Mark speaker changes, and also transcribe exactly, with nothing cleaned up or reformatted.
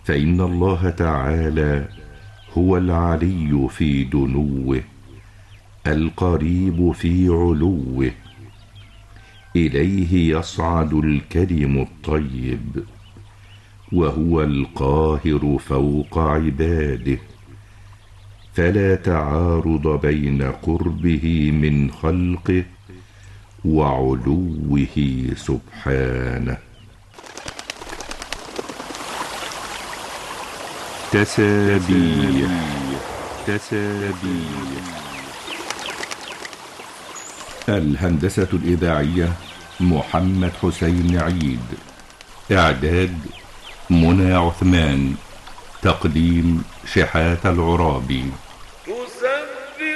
Speaker 1: فإن الله تعالى هو العلي في دنوه، القريب في علوه، إليه يصعد الكلم الطيب، وهو القاهر فوق عباده، فلا تعارض بين قربه من خلقه وعلوه سبحانه. تسابيح تسابيح الهندسة الإذاعية محمد حسين عيد، إعداد منى عثمان، تقديم شحات العرابي.